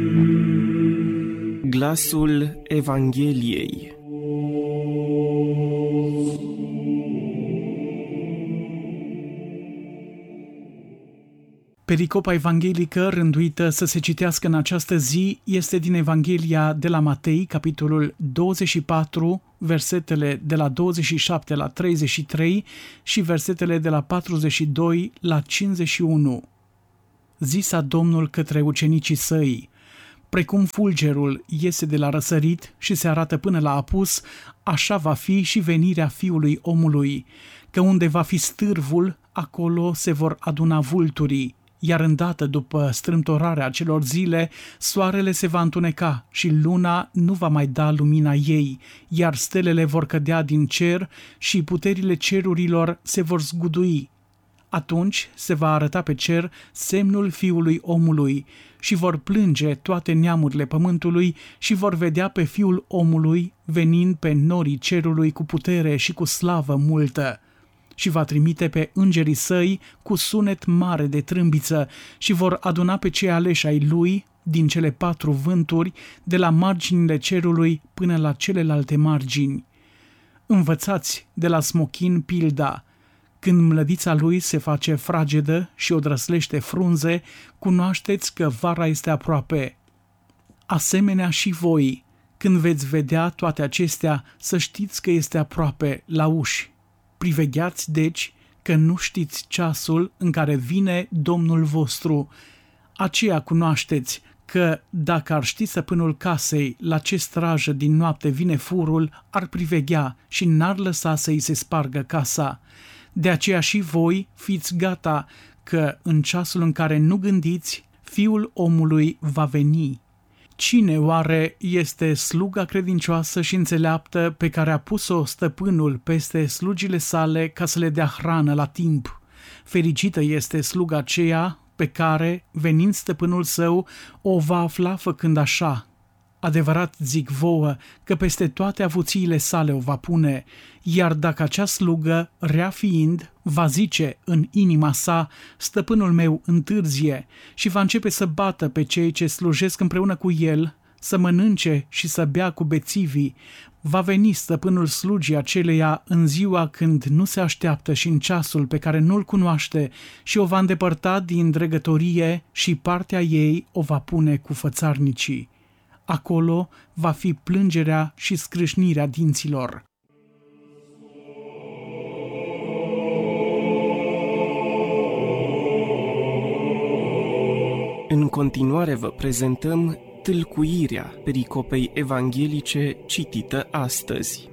Glasul Evangheliei. Pericopa evanghelică rânduită să se citească în această zi este din Evanghelia de la Matei, capitolul 24, versetele de la 27 la 33 și versetele de la 42 la 51. Zisa Domnul către ucenicii săi: precum fulgerul iese de la răsărit și se arată până la apus, așa va fi și venirea Fiului Omului, că unde va fi stârvul, acolo se vor aduna vulturii. Iar îndată după strâmtorarea acelor zile, soarele se va întuneca și luna nu va mai da lumina ei, iar stelele vor cădea din cer și puterile cerurilor se vor zgudui. Atunci se va arăta pe cer semnul Fiului Omului și vor plânge toate neamurile pământului și vor vedea pe Fiul Omului venind pe norii cerului cu putere și cu slavă multă. Și va trimite pe îngerii săi cu sunet mare de trâmbiță și vor aduna pe cei aleși ai lui din cele 4 vânturi, de la marginile cerului până la celelalte margini. Învățați de la smochin pilda: când mlădița lui se face fragedă și odrăslește frunze, cunoașteți că vara este aproape. Asemenea și voi, când veți vedea toate acestea, să știți că este aproape, la uși. Privegheați, deci, că nu știți ceasul în care vine Domnul vostru. Aceea cunoașteți că, dacă ar ști stăpânul casei la ce strajă din noapte vine furul, ar priveghea și n-ar lăsa să-i se spargă casa. De aceea și voi fiți gata, că în ceasul în care nu gândiți, Fiul omului va veni. Cine oare este sluga credincioasă și înțeleaptă pe care a pus-o stăpânul peste slugile sale ca să le dea hrană la timp? Fericită este sluga aceea pe care, venind stăpânul său, o va afla făcând așa. Adevărat zic vouă că peste toate avuțiile sale o va pune, iar dacă acea slugă, rea fiind, va zice în inima sa: stăpânul meu întârzie, și va începe să bată pe cei ce slujesc împreună cu el, să mănânce și să bea cu bețivii, va veni stăpânul slugii aceleia în ziua când nu se așteaptă și în ceasul pe care nu-l cunoaște și o va îndepărta din dregătorie și partea ei o va pune cu fățarnicii. Acolo va fi plângerea și scrâșnirea dinților. În continuare vă prezentăm tâlcuirea pericopei evanghelice citită astăzi.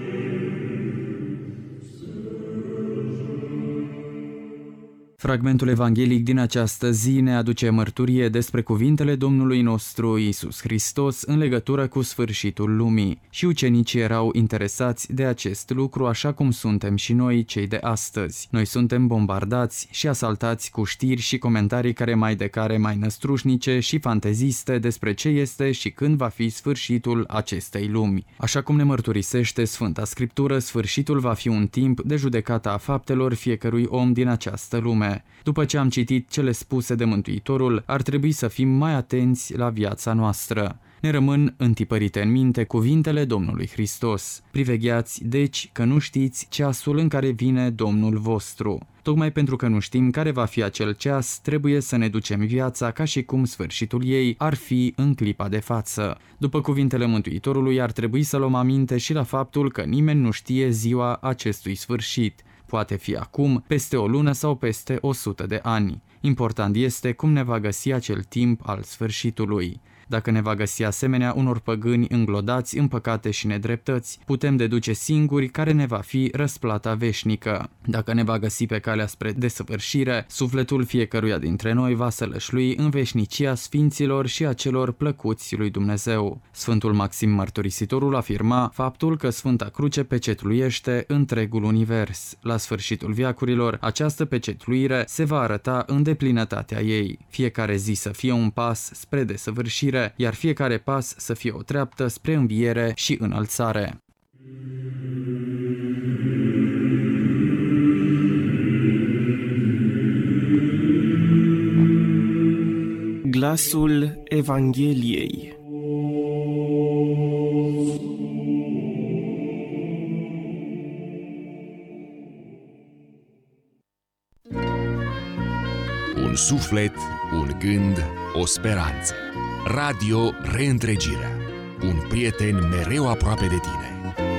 Fragmentul evanghelic din această zi ne aduce mărturie despre cuvintele Domnului nostru Iisus Hristos în legătură cu sfârșitul lumii. Și ucenicii erau interesați de acest lucru, așa cum suntem și noi, cei de astăzi. Noi suntem bombardați și asaltați cu știri și comentarii care mai năstrușnice și fanteziste despre ce este și când va fi sfârșitul acestei lumi. Așa cum ne mărturisește Sfânta Scriptură, sfârșitul va fi un timp de judecată a faptelor fiecărui om din această lume. După ce am citit cele spuse de Mântuitorul, ar trebui să fim mai atenți la viața noastră. Ne rămân întipărite în minte cuvintele Domnului Hristos: privegheați, deci, că nu știți ceasul în care vine Domnul vostru. Tocmai pentru că nu știm care va fi acel ceas, trebuie să ne ducem viața ca și cum sfârșitul ei ar fi în clipa de față. După cuvintele Mântuitorului, ar trebui să luăm aminte și la faptul că nimeni nu știe ziua acestui sfârșit. Poate fi acum, peste o lună sau peste 100 de ani. Important este cum ne va găsi acel timp al sfârșitului. Dacă ne va găsi asemenea unor păgâni înglodați în păcate și nedreptăți, putem deduce singuri care ne va fi răsplata veșnică. Dacă ne va găsi pe calea spre desăvârșire, sufletul fiecăruia dintre noi va sălășlui în veșnicia sfinților și a celor plăcuți lui Dumnezeu. Sfântul Maxim Mărturisitorul afirma faptul că Sfânta Cruce pecetluiește întregul univers. La sfârșitul veacurilor, această pecetluire se va arăta în deplinătatea ei. Fiecare zi să fie un pas spre desăvârșire, iar fiecare pas să fie o treaptă spre înviere și înălțare. Glasul Evangheliei. Un suflet, un gând, o speranță. Radio Reîntregirea. Un prieten mereu aproape de tine.